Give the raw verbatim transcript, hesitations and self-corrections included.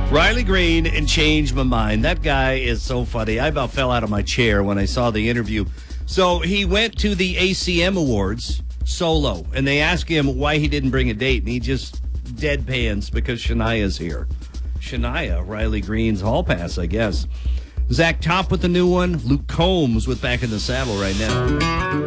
Riley Green and Change My Mind. That guy is so funny. I about fell out of my chair when I saw the interview. So he went to the A C M Awards solo, and they asked him why he didn't bring a date, and he just deadpans because Shania's here. Shania, Riley Green's hall pass, I guess. Zach Top with the new one. Luke Combs with Back in the Saddle right now.